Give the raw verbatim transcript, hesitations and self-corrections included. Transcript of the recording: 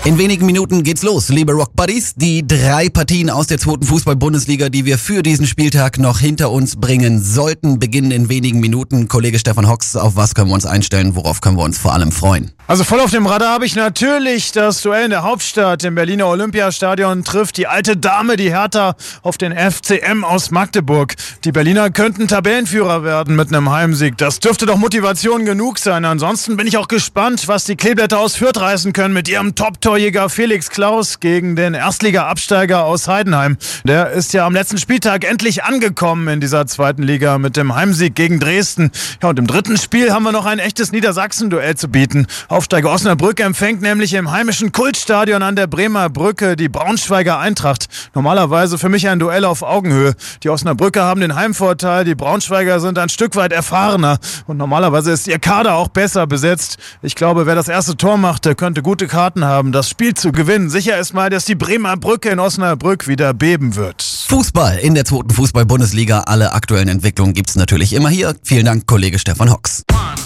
In wenigen Minuten geht's los, liebe Rock Buddies. Die drei Partien aus der zweiten Fußball-Bundesliga, die wir für diesen Spieltag noch hinter uns bringen sollten, beginnen in wenigen Minuten. Kollege Stefan Hocks, auf was können wir uns einstellen? Worauf können wir uns vor allem freuen? Also voll auf dem Radar habe ich natürlich das Duell in der Hauptstadt. Im Berliner Olympiastadion trifft die alte Dame, die Hertha, auf den F C M aus Magdeburg. Die Berliner könnten Tabellenführer werden mit einem Heimsieg. Das dürfte doch Motivation genug sein. Ansonsten bin ich auch gespannt, was die Kleeblätter aus Fürth reißen können mit ihrem Top-Torjäger Felix Klaus gegen den Erstliga-Absteiger aus Heidenheim. Der ist ja am letzten Spieltag endlich angekommen in dieser zweiten Liga mit dem Heimsieg gegen Dresden. Ja, und im dritten Spiel haben wir noch ein echtes Niedersachsen-Duell zu bieten. Aufsteiger Osnabrück empfängt nämlich im heimischen Kultstadion an der Bremer Brücke die Braunschweiger Eintracht. Normalerweise für mich ein Duell auf Augenhöhe. Die Osnabrücker haben den Heimvorteil, die Braunschweiger sind ein Stück weit erfahrener und normalerweise ist ihr Kader auch besser besetzt. Ich glaube, wer das erste Tor macht, der könnte gute Karten haben, das Spiel zu gewinnen. Sicher ist mal, dass die Bremer Brücke in Osnabrück wieder beben wird. Fußball in der zweiten Fußball-Bundesliga. Alle aktuellen Entwicklungen gibt's natürlich immer hier. Vielen Dank, Kollege Stefan Hocks. One.